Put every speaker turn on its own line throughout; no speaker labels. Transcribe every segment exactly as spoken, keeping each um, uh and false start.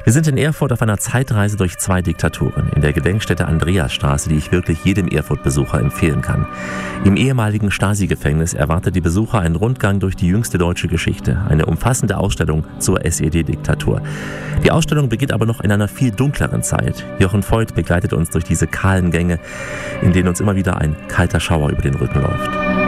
Wir sind in Erfurt auf einer Zeitreise durch zwei Diktaturen, in der Gedenkstätte Andreasstraße, die ich wirklich jedem Erfurt-Besucher empfehlen kann. Im ehemaligen Stasi-Gefängnis erwartet die Besucher einen Rundgang durch die jüngste deutsche Geschichte, eine umfassende Ausstellung zur S E D-Diktatur. Die Ausstellung beginnt aber noch in einer viel dunkleren Zeit. Jochen Voigt begleitet uns durch diese kahlen Gänge, in denen uns immer wieder ein kalter Schauer über den Rücken läuft.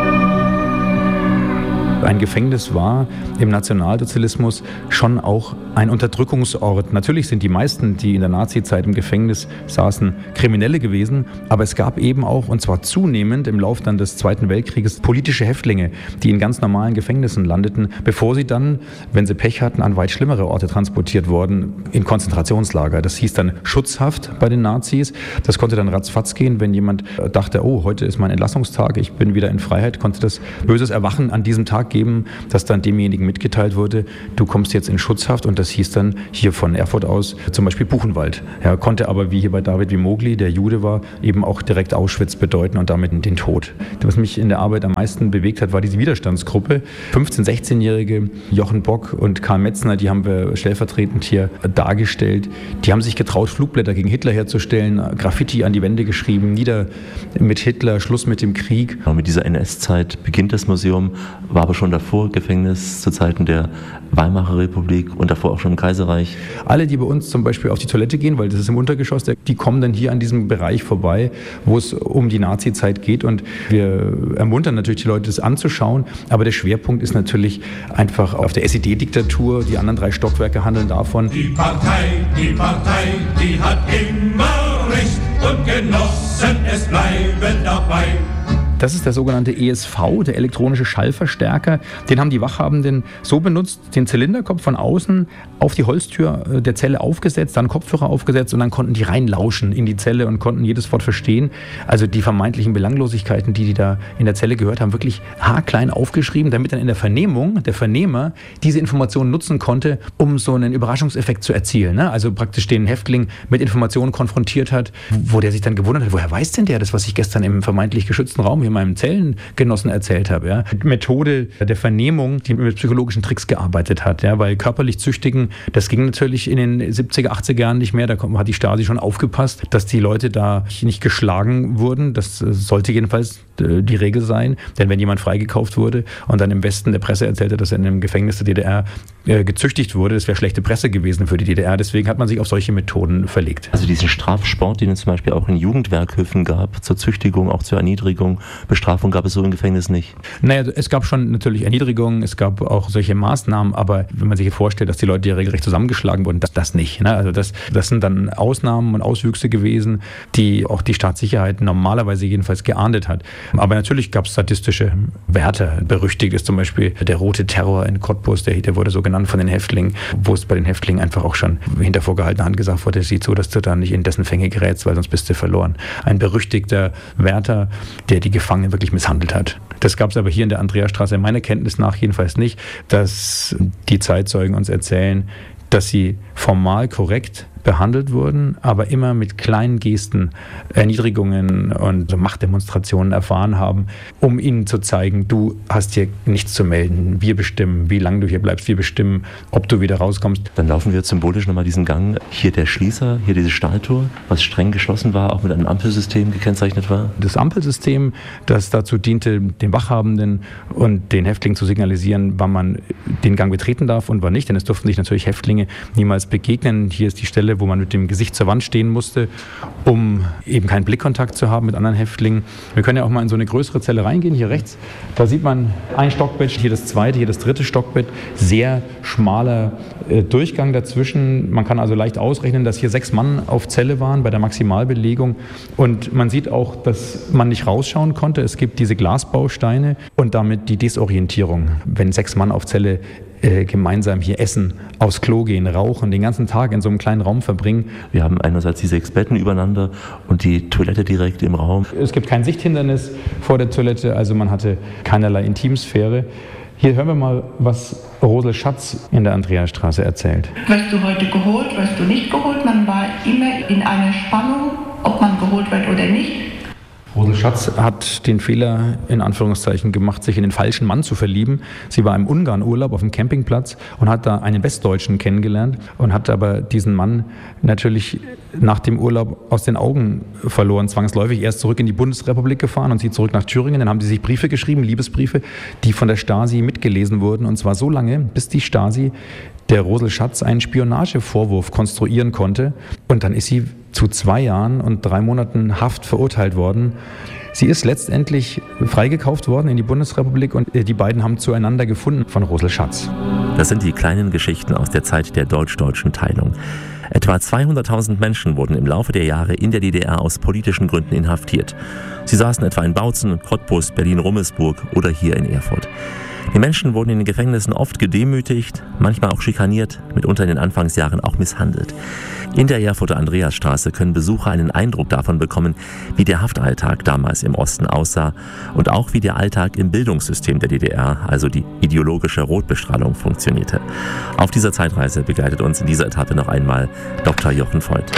Ein Gefängnis war im Nationalsozialismus schon auch ein Unterdrückungsort. Natürlich sind die meisten, die in der Nazizeit im Gefängnis saßen, Kriminelle gewesen, aber es gab eben auch, und zwar zunehmend im Laufe dann des Zweiten Weltkrieges, politische Häftlinge, die in ganz normalen Gefängnissen landeten, bevor sie dann, wenn sie Pech hatten, an weit schlimmere Orte transportiert wurden, in Konzentrationslager. Das hieß dann Schutzhaft bei den Nazis. Das konnte dann ratzfatz gehen, wenn jemand dachte, oh, heute ist mein Entlassungstag, ich bin wieder in Freiheit, konnte das böses Erwachen an diesem Tag geben, dass dann demjenigen mitgeteilt wurde, du kommst jetzt in Schutzhaft, und das hieß dann hier von Erfurt aus zum Beispiel Buchenwald. Er konnte aber, wie hier bei David Wimogli, der Jude war, eben auch direkt Auschwitz bedeuten und damit den Tod. Was mich in der Arbeit am meisten bewegt hat, war diese Widerstandsgruppe. fünfzehn-, sechzehnjährige Jochen Bock und Karl Metzner, die haben wir stellvertretend hier dargestellt. Die haben sich getraut, Flugblätter gegen Hitler herzustellen, Graffiti an die Wände geschrieben, nieder mit Hitler, Schluss mit dem Krieg.
Und mit dieser N S-Zeit beginnt das Museum, war aber schon davor Gefängnis zu Zeiten der Weimarer Republik und davor auch schon im Kaiserreich.
Alle, die bei uns zum Beispiel auf die Toilette gehen, weil das ist im Untergeschoss, die kommen dann hier an diesem Bereich vorbei, wo es um die Nazi-Zeit geht, und wir ermuntern natürlich die Leute, das anzuschauen, aber der Schwerpunkt ist natürlich einfach auf der S E D-Diktatur. Die anderen drei Stockwerke handeln davon.
Die Partei, die Partei, die hat immer Recht, und Genossen, es bleiben dabei.
Das ist der sogenannte E S V, der elektronische Schallverstärker. Den haben die Wachhabenden so benutzt, den Zylinderkopf von außen auf die Holztür der Zelle aufgesetzt, dann Kopfhörer aufgesetzt, und dann konnten die reinlauschen in die Zelle und konnten jedes Wort verstehen. Also die vermeintlichen Belanglosigkeiten, die die da in der Zelle gehört haben, wirklich haarklein aufgeschrieben, damit dann in der Vernehmung der Vernehmer diese Informationen nutzen konnte, um so einen Überraschungseffekt zu erzielen. Also praktisch den Häftling mit Informationen konfrontiert hat, wo der sich dann gewundert hat, woher weiß denn der das, was ich gestern im vermeintlich geschützten Raum hier meinem Zellengenossen erzählt habe. Ja. Methode der Vernehmung, die mit psychologischen Tricks gearbeitet hat, ja, weil körperlich züchtigen, das ging natürlich in den siebziger, achtziger Jahren nicht mehr. Da hat die Stasi schon aufgepasst, dass die Leute da nicht geschlagen wurden. Das sollte jedenfalls die Regel sein, denn wenn jemand freigekauft wurde und dann im Westen der Presse erzählte, dass er in einem Gefängnis der D D R äh, gezüchtigt wurde, das wäre schlechte Presse gewesen für die D D R. Deswegen hat man sich auf solche Methoden verlegt.
Also diesen Strafsport, den es zum Beispiel auch in Jugendwerkhöfen gab, zur Züchtigung, auch zur Erniedrigung, Bestrafung, gab es so im Gefängnis nicht?
Naja, es gab schon natürlich Erniedrigungen, es gab auch solche Maßnahmen, aber wenn man sich vorstellt, dass die Leute ja regelrecht zusammengeschlagen wurden, das, das nicht. Ne? Also das, das sind dann Ausnahmen und Auswüchse gewesen, die auch die Staatssicherheit normalerweise jedenfalls geahndet hat. Aber natürlich gab es statistische Werte. Berüchtigt ist zum Beispiel der rote Terror in Cottbus, der, der wurde so genannt von den Häftlingen, wo es bei den Häftlingen einfach auch schon hinter vorgehaltener Hand gesagt wurde, sieh zu, dass du da nicht in dessen Fänge gerätst, weil sonst bist du verloren. Ein berüchtigter Wärter, der die Gefangenen wirklich misshandelt hat. Das gab es aber hier in der Andreasstraße meiner Kenntnis nach jedenfalls nicht, dass die Zeitzeugen uns erzählen, dass sie formal korrekt behandelt wurden, aber immer mit kleinen Gesten Erniedrigungen und Machtdemonstrationen erfahren haben, um ihnen zu zeigen, du hast hier nichts zu melden, wir bestimmen, wie lange du hier bleibst, wir bestimmen, ob du wieder rauskommst.
Dann laufen wir symbolisch nochmal diesen Gang. Hier der Schließer, hier dieses Stahltor, was streng geschlossen war, auch mit einem Ampelsystem gekennzeichnet war.
Das Ampelsystem, das dazu diente, den Wachhabenden und den Häftlingen zu signalisieren, wann man den Gang betreten darf und wann nicht, denn es durften sich natürlich Häftlinge niemals begegnen. Hier ist die Stelle, wo man mit dem Gesicht zur Wand stehen musste, um eben keinen Blickkontakt zu haben mit anderen Häftlingen. Wir können ja auch mal in so eine größere Zelle reingehen, hier rechts. Da sieht man ein Stockbett, hier das zweite, hier das dritte Stockbett. Sehr schmaler äh, Durchgang dazwischen. Man kann also leicht ausrechnen, dass hier sechs Mann auf Zelle waren bei der Maximalbelegung. Und man sieht auch, dass man nicht rausschauen konnte. Es gibt diese Glasbausteine und damit die Desorientierung. Wenn sechs Mann auf Zelle Äh, gemeinsam hier essen, aufs Klo gehen, rauchen, den ganzen Tag in so einem kleinen Raum verbringen.
Wir haben einerseits die sechs Betten übereinander und die Toilette direkt im Raum.
Es gibt kein Sichthindernis vor der Toilette, also man hatte keinerlei Intimsphäre. Hier hören wir mal, was Rosel Schatz in der Andreasstraße erzählt.
Wirst du heute geholt, wirst du nicht geholt? Man war immer in einer Spannung, ob man geholt wird oder nicht.
Rosel Schatz hat den Fehler, in Anführungszeichen, gemacht, sich in den falschen Mann zu verlieben. Sie war im Ungarn-Urlaub auf dem Campingplatz und hat da einen Westdeutschen kennengelernt und hat aber diesen Mann natürlich nach dem Urlaub aus den Augen verloren, zwangsläufig. Er ist zurück in die Bundesrepublik gefahren und sie zurück nach Thüringen. Dann haben sie sich Briefe geschrieben, Liebesbriefe, die von der Stasi mitgelesen wurden. Und zwar so lange, bis die Stasi der Rosel Schatz einen Spionagevorwurf konstruieren konnte. Und dann ist sie zu zwei Jahren und drei Monaten Haft verurteilt worden. Sie ist letztendlich freigekauft worden in die Bundesrepublik und die beiden haben zueinander gefunden von Rosel Schatz.
Das sind die kleinen Geschichten aus der Zeit der deutsch-deutschen Teilung. Etwa zweihunderttausend Menschen wurden im Laufe der Jahre in der D D R aus politischen Gründen inhaftiert. Sie saßen etwa in Bautzen, Cottbus, Berlin-Rummelsburg oder hier in Erfurt. Die Menschen wurden in den Gefängnissen oft gedemütigt, manchmal auch schikaniert, mitunter in den Anfangsjahren auch misshandelt. In der Erfurter Andreasstraße können Besucher einen Eindruck davon bekommen, wie der Haftalltag damals im Osten aussah und auch wie der Alltag im Bildungssystem der D D R, also die ideologische Rotbestrahlung, funktionierte. Auf dieser Zeitreise begleitet uns in dieser Etappe noch einmal Doktor Jochen Voigt.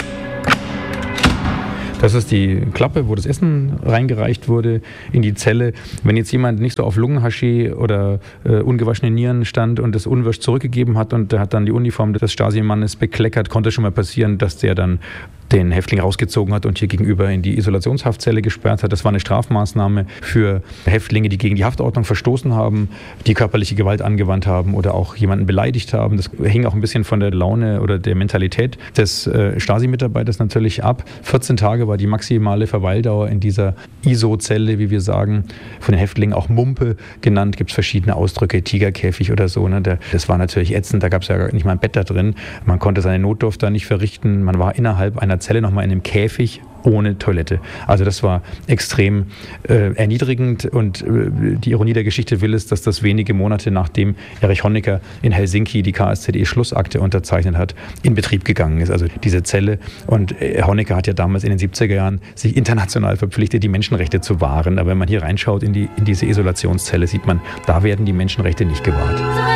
Das ist die Klappe, wo das Essen reingereicht wurde in die Zelle. Wenn jetzt jemand nicht so auf Lungenhaschee oder äh, ungewaschene Nieren stand und das unwirsch zurückgegeben hat und der hat dann die Uniform des Stasi-Mannes bekleckert, konnte schon mal passieren, dass der dann den Häftling rausgezogen hat und hier gegenüber in die Isolationshaftzelle gesperrt hat. Das war eine Strafmaßnahme für Häftlinge, die gegen die Haftordnung verstoßen haben, die körperliche Gewalt angewandt haben oder auch jemanden beleidigt haben. Das hing auch ein bisschen von der Laune oder der Mentalität des äh, Stasi-Mitarbeiters natürlich ab. vierzehn Tage war die maximale Verweildauer in dieser I S O-Zelle, wie wir sagen, von den Häftlingen auch Mumpe genannt. Gibt es verschiedene Ausdrücke, Tigerkäfig oder so. Ne? Das war natürlich ätzend, da gab es ja nicht mal ein Bett da drin. Man konnte seine Notdurft da nicht verrichten. Man war innerhalb einer Zelle nochmal in einem Käfig ohne Toilette. Also das war extrem äh, erniedrigend und äh, die Ironie der Geschichte will es, dass das wenige Monate nachdem Erich Honecker in Helsinki die K S Z E-Schlussakte unterzeichnet hat, in Betrieb gegangen ist. Also diese Zelle. Und äh, Honecker hat ja damals in den siebziger Jahren sich international verpflichtet, die Menschenrechte zu wahren. Aber wenn man hier reinschaut in, die, in diese Isolationszelle, sieht man, da werden die Menschenrechte nicht gewahrt.